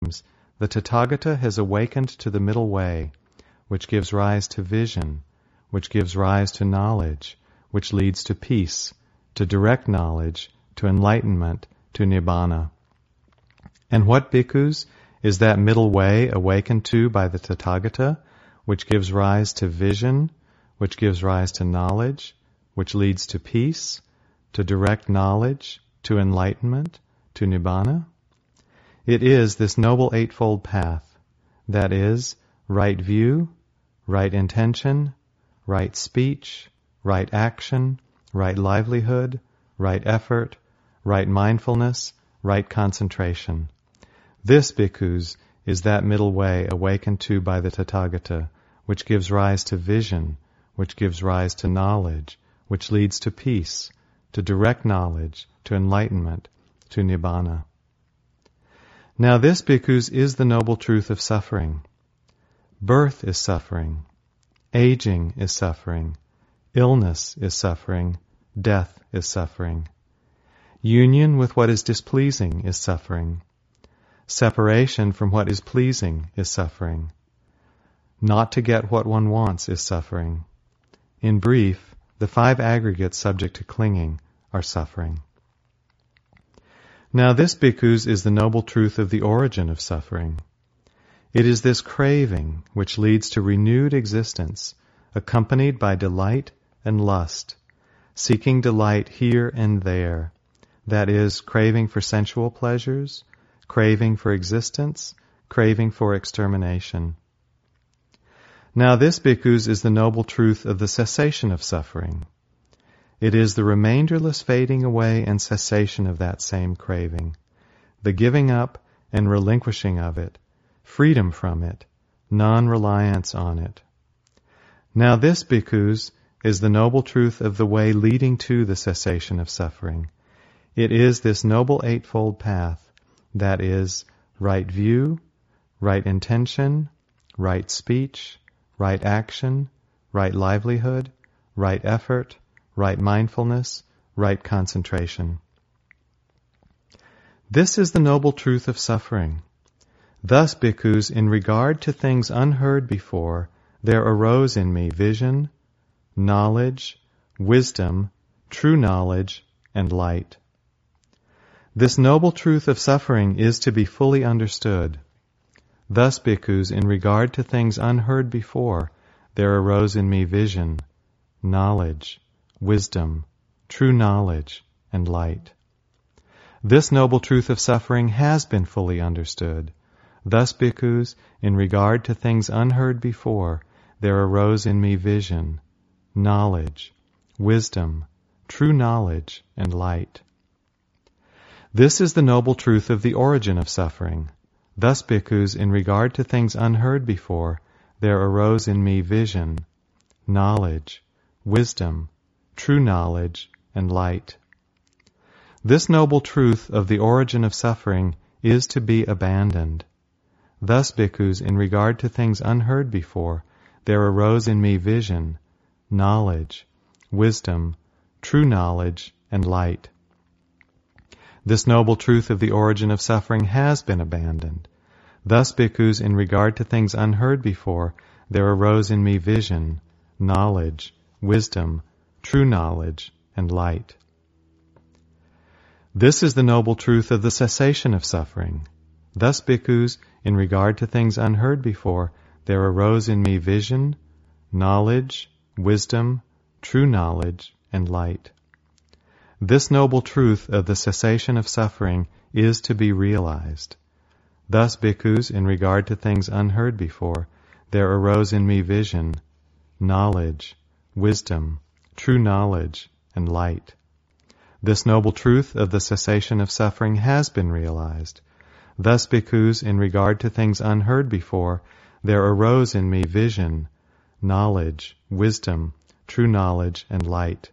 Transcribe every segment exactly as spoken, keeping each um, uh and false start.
the Tathagata has awakened to the middle way, which gives rise to vision, which gives rise to knowledge, which leads to peace, to direct knowledge, to enlightenment, to nibbana. And what, bhikkhus, is that middle way awakened to by the Tathagata, which gives rise to vision, which gives rise to knowledge, which leads to peace, to direct knowledge, to enlightenment, to nibbana? It is this noble eightfold path, that is, right view, right intention, right speech, right action, right livelihood, right effort, right mindfulness, right concentration. This, bhikkhus, is that middle way awakened to by the Tathagata, which gives rise to vision, which gives rise to knowledge, which leads to peace, to direct knowledge, to enlightenment, to nibbana. Now this, bhikkhus, is the noble truth of suffering. Birth is suffering. Aging is suffering. Illness is suffering. Death is suffering. Union with what is displeasing is suffering. Separation from what is pleasing is suffering. Not to get what one wants is suffering. In brief, the five aggregates subject to clinging are suffering. Now this, bhikkhus, is the noble truth of the origin of suffering. It is this craving which leads to renewed existence, accompanied by delight and lust, seeking delight here and there, that is, craving for sensual pleasures, craving for existence, craving for extermination. Now this, bhikkhus, is the noble truth of the cessation of suffering. It is the remainderless fading away and cessation of that same craving, the giving up and relinquishing of it, freedom from it, non-reliance on it. Now this, bhikkhus, is the noble truth of the way leading to the cessation of suffering. It is this noble eightfold path, that is, right view, right intention, right speech, right action, right livelihood, right effort, right mindfulness, right concentration. This is the noble truth of suffering. Thus, bhikkhus, in regard to things unheard before, there arose in me vision, knowledge, wisdom, true knowledge, and light. This noble truth of suffering is to be fully understood. Thus, bhikkhus, in regard to things unheard before, there arose in me vision, knowledge, wisdom, true knowledge, and light. This noble truth of suffering has been fully understood. Thus, bhikkhus, in regard to things unheard before, there arose in me vision, knowledge, wisdom, true knowledge, and light. This is the noble truth of the origin of suffering. Thus, bhikkhus, in regard to things unheard before, there arose in me vision, knowledge, wisdom, true knowledge, and light. This noble truth of the origin of suffering is to be abandoned. Thus, bhikkhus, in regard to things unheard before, there arose in me vision, knowledge, wisdom, true knowledge, and light. This noble truth of the origin of suffering has been abandoned. Thus, bhikkhus, in regard to things unheard before, there arose in me vision, knowledge, wisdom, true knowledge, and light. This is the noble truth of the cessation of suffering. Thus, bhikkhus, in regard to things unheard before, there arose in me vision, knowledge, wisdom, true knowledge, and light. This noble truth of the cessation of suffering is to be realized. Thus, bhikkhus, in regard to things unheard before, there arose in me vision, knowledge, wisdom, true knowledge, and light. This noble truth of the cessation of suffering has been realized. Thus, bhikkhus, in regard to things unheard before, there arose in me vision, knowledge, wisdom, true knowledge, and light.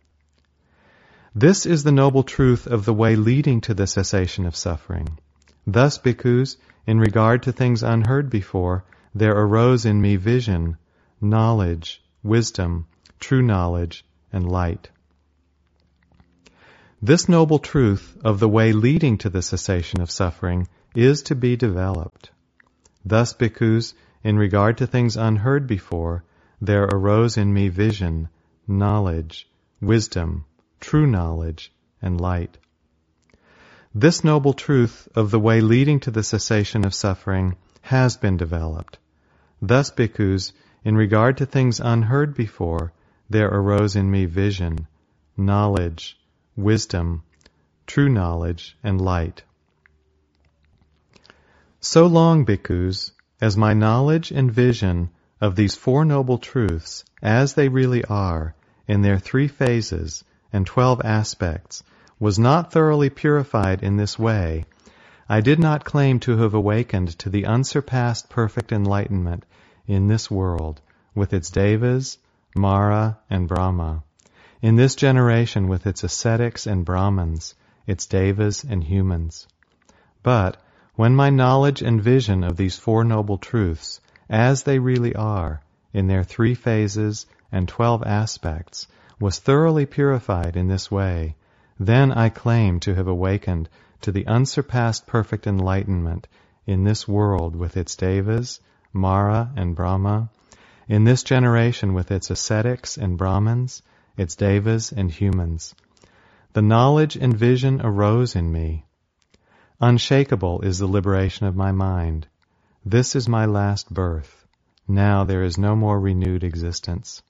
This is the noble truth of the way leading to the cessation of suffering. Thus, bhikkhus, in regard to things unheard before, there arose in me vision, knowledge, wisdom, true knowledge, and light. This noble truth of the way leading to the cessation of suffering is to be developed. Thus, bhikkhus, in regard to things unheard before, there arose in me vision, knowledge, wisdom, true knowledge, and light. This noble truth of the way leading to the cessation of suffering has been developed. Thus, bhikkhus, in regard to things unheard before, there arose in me vision, knowledge, wisdom, true knowledge, and light. So long, bhikkhus, as my knowledge and vision of these Four Noble Truths, as they really are, in their three phases and twelve aspects, was not thoroughly purified in this way, I did not claim to have awakened to the unsurpassed perfect enlightenment in this world, with its devas, Mara, and Brahma, in this generation with its ascetics and Brahmins, its devas and humans. But when my knowledge and vision of these Four Noble Truths, as they really are, in their three phases and twelve aspects, was thoroughly purified in this way, then I claim to have awakened to the unsurpassed perfect enlightenment in this world with its devas, Mara, and Brahma, in this generation with its ascetics and Brahmins, its devas and humans. The knowledge and vision arose in me. Unshakable is the liberation of my mind. This is my last birth. Now there is no more renewed existence.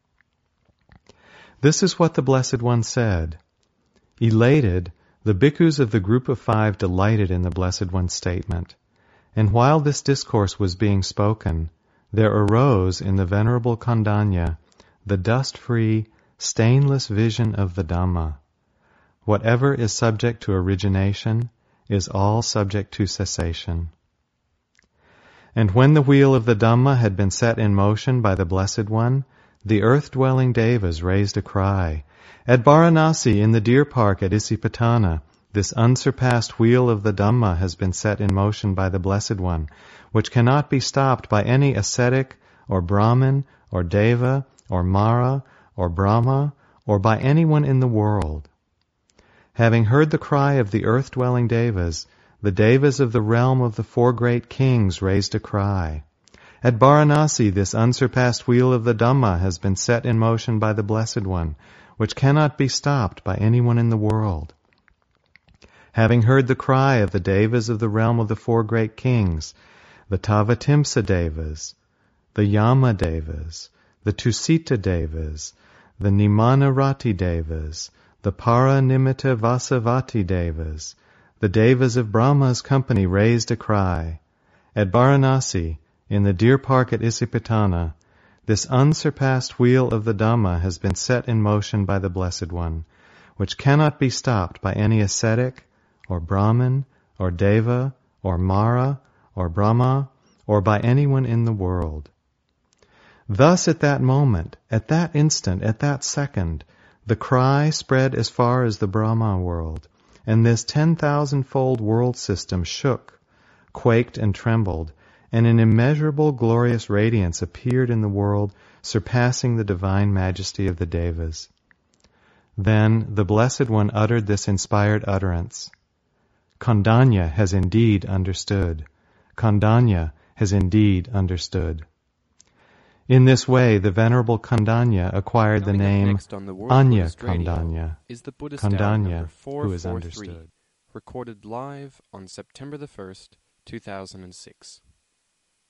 This is what the Blessed One said. Elated, the bhikkhus of the group of five delighted in the Blessed One's statement. And while this discourse was being spoken, there arose in the Venerable Kondanya the dust-free, stainless vision of the Dhamma. Whatever is subject to origination is all subject to cessation. And when the wheel of the Dhamma had been set in motion by the Blessed One, the earth-dwelling devas raised a cry, "At Varanasi, in the deer park at Isipatana, this unsurpassed wheel of the Dhamma has been set in motion by the Blessed One, which cannot be stopped by any ascetic, or Brahmin, or Deva, or Mara, or Brahma, or by anyone in the world." Having heard the cry of the earth-dwelling devas, the devas of the realm of the four great kings raised a cry. "At Varanasi, this unsurpassed wheel of the Dhamma has been set in motion by the Blessed One, which cannot be stopped by anyone in the world." Having heard the cry of the devas of the realm of the four great kings, the Tavatimsa devas, the Yama devas, the Tusita devas, the Nimanarati devas, the Paranimitta Vasavati devas, the devas of Brahma's company raised a cry. At Varanasi, in the deer park at Isipatana, this unsurpassed wheel of the Dhamma has been set in motion by the Blessed One, which cannot be stopped by any ascetic, or Brahmin, or Deva, or Mara, or Brahma, or by anyone in the world. Thus at that moment, at that instant, at that second, the cry spread as far as the Brahma world, and this ten thousand-fold world system shook, quaked, and trembled, and an immeasurable glorious radiance appeared in the world, surpassing the divine majesty of the Devas. Then the Blessed One uttered this inspired utterance. Kondanya has indeed understood. Kondanya has indeed understood. In this way, the Venerable Kondanya acquired the name Anya Kondanya, is the Buddhist Kondanya, who is understood. Recorded live on September the first, two thousand six.